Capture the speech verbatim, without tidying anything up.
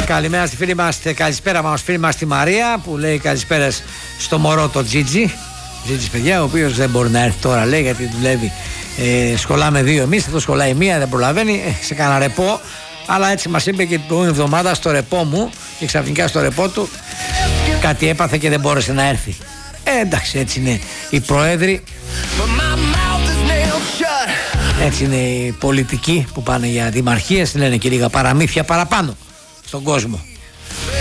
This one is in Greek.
Καλημέρα στη φίλη μας, καλησπέρα μας φίλη μας τη Μαρία που λέει καλησπέρα στο μωρό το Τζίτζι. Τζίτζι παιδιά, ο οποίος δεν μπορεί να έρθει τώρα λέει γιατί δουλεύει. Ε, σχολάμε δύο εμείς, αυτό σχολάει μία, δεν προλαβαίνει. Ε, σε κάνα ρεπό. Αλλά έτσι μας είπε και την προηγούμενη εβδομάδα στο ρεπό μου και ξαφνικά στο ρεπό του κάτι έπαθε και δεν μπόρεσε να έρθει. Ε, εντάξει, έτσι είναι οι προέδροι. Έτσι είναι οι πολιτικοί που πάνε για δημαρχίες. Λένε και λίγα παραμύθια παραπάνω στον κόσμο.